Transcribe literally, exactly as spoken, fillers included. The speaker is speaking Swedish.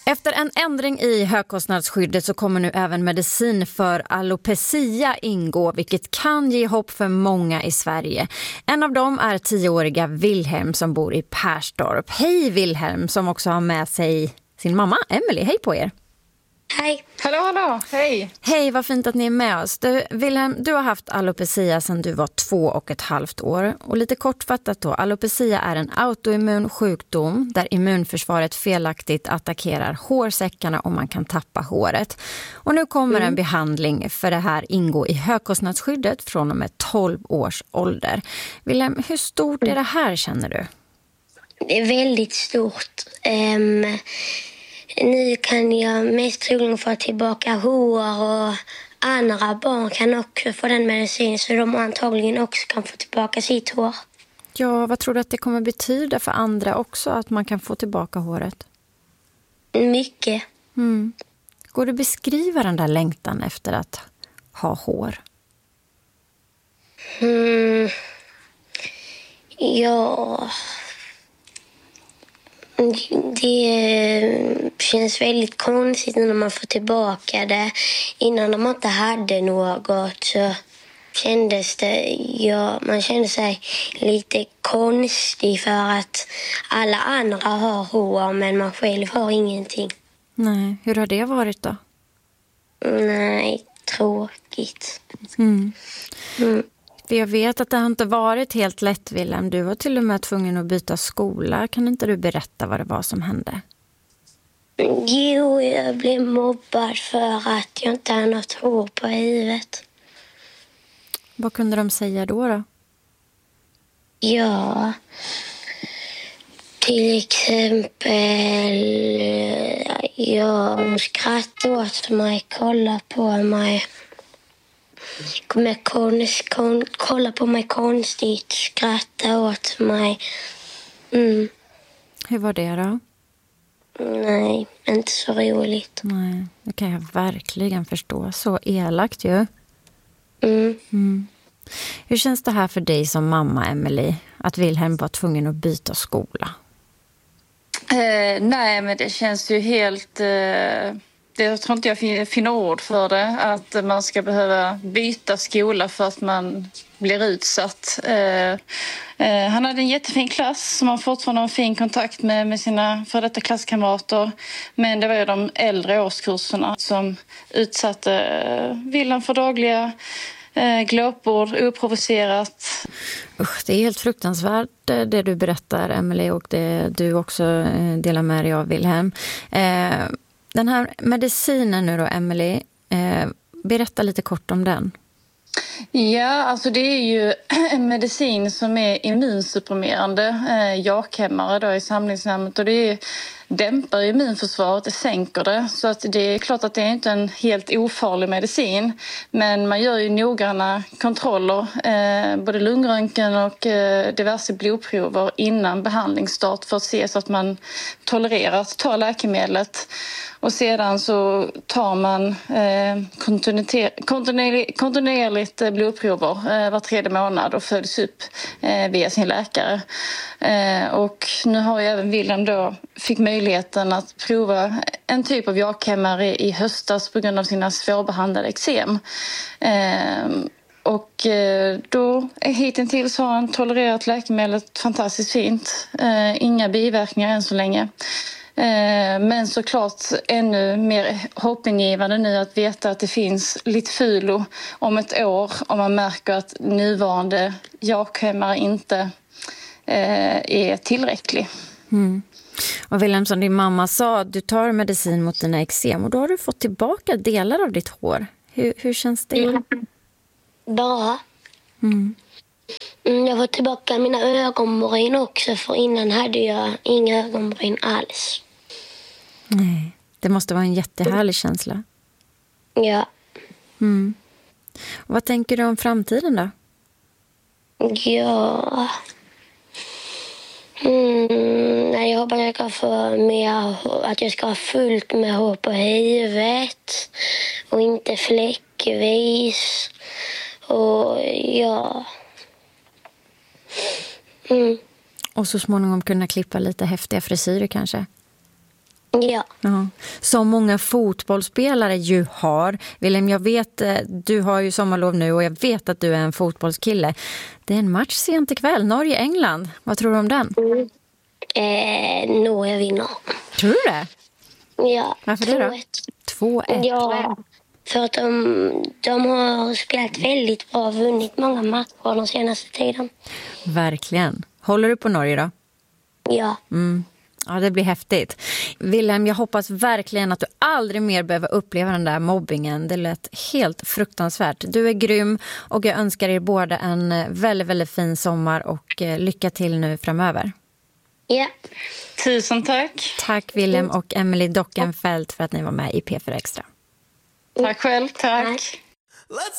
Efter en ändring i högkostnadsskyddet så kommer nu även medicin för alopecia ingå, vilket kan ge hopp för många i Sverige. En av dem är tioåriga Wilhelm som bor i Perstorp. Hej Wilhelm, som också har med sig sin mamma Emily. Hej på er! Hej! Hallå, hallå! Hej! Hej, vad fint att ni är med oss. Du, Wilhelm, du har haft alopecia sedan du var två och ett halvt år. Och lite kortfattat då, alopecia är en autoimmun sjukdom där immunförsvaret felaktigt attackerar hårsäckarna och man kan tappa håret. Och nu kommer mm. en behandling för det här ingå i högkostnadsskyddet från och med tolv års ålder. Wilhelm, hur stort är det här känner du? Det är väldigt stort. Um... Nu kan jag mest troligen få tillbaka hår och andra barn kan också få den medicin så de antagligen också kan få tillbaka sitt hår. Ja, vad tror du att det kommer betyda för andra också att man kan få tillbaka håret? Mycket. Mm. Går du beskriva den där längtan efter att ha hår? Mm. Ja... Det känns väldigt konstigt när man får tillbaka det. Innan man inte hade något så kändes det, ja, man kände sig lite konstig för att alla andra har hår men man själv har ingenting. Nej, hur har det varit då? Nej, tråkigt. Mm. Mm. För jag vet att det har inte varit helt lätt, Wilhelm. Du var till och med tvungen att byta skola. Kan inte du berätta vad det var som hände? Jo, jag blev mobbad för att jag inte hade något hår på huvudet. Vad kunde de säga då då? Ja, till exempel, jag skrattade åt mig, kolla på mig. Med konst, kon, kolla på mig konstigt, skratta åt mig. Mm. Hur var det då? Nej, inte så roligt. Nej, det kan jag verkligen förstå. Så elakt ju. Mm. Mm. Hur känns det här för dig som mamma, Emily? Att Wilhelm var tvungen att byta skola? Eh, nej, men det känns ju helt... Eh... Jag tror inte jag finner ord för det, att man ska behöva byta skola för att man blir utsatt. Eh, eh, han hade en jättefin klass som han fortfarande har en fin kontakt med, med sina för detta klasskamrater. Men det var ju de äldre årskurserna som utsatte eh, Wilhelm för dagliga eh, glåpord, oprovocerat. Usch, det är helt fruktansvärt det du berättar, Emily, och det du också eh, delar med dig av, Wilhelm. Eh, Den här medicinen nu då, Emily, eh, berätta lite kort om den. Ja, alltså det är ju en medicin som är immunsupprimerande, eh, jakhämmare då i samlingsnamnet, och det är, dämpar immunförsvaret, det sänker det. Så att det är klart att det är inte en helt ofarlig medicin, men man gör ju noggranna kontroller, eh, både lungröntgen och eh, diverse blodprover innan behandlingsstart för att se så att man tolererar att ta läkemedlet. Och sedan så tar man eh, kontinuerligt, kontinuerligt blodprover eh, var tredje månad och följs upp eh, via sin läkare. Eh, och nu har ju även Wilhelm då fick möjligheten att prova en typ av jakhämmare i höstas på grund av sina svårbehandlade eksem. Eh, och eh, då hittills har han tolererat läkemedlet fantastiskt fint. Eh, inga biverkningar än så länge. Men såklart ännu mer hoppingivande nu att veta att det finns lite fulo om ett år om man märker att nuvarande jakhämmare inte är tillräcklig. Mm. Och Wilhelm, som din mamma sa, du tar medicin mot dina eksem och då har du fått tillbaka delar av ditt hår. Hur, hur känns det? Mm. Bra. Mm. Jag får tillbaka mina ögonbryn också, för innan hade jag inga ögonbryn alls. Nej, det måste vara en jättehärlig känsla. Ja. Mm. Och vad tänker du om framtiden då? Ja... Mm, jag hoppas att jag ska få mer, att jag ska ha fullt med hår på huvudet och inte fläckvis. Och ja... Mm. Och så småningom kunna klippa lite häftiga frisyrer kanske? Ja. Ja. Som många fotbollsspelare ju har. Wilhelm, jag vet, du har ju sommarlov nu och jag vet att du är en fotbollskille. Det är en match sent ikväll, Norge-England. Vad tror du om den? Mm. Eh, Norge vinner. Tror du det? Ja. Varför det då? två ett. Ja, för att de, de har spelat väldigt bra och vunnit många matcher den senaste tiden. Verkligen. Håller du på Norge då? Ja. Mm. Ja, det blir häftigt. Wilhelm, jag hoppas verkligen att du aldrig mer behöver uppleva den där mobbingen. Det lät helt fruktansvärt. Du är grym och jag önskar er båda en väldigt, väldigt fin sommar och lycka till nu framöver. Ja. Tusen tack. Tack Wilhelm och Emily Dockenfeldt för att ni var med i P fyra Extra. Tack själv, tack.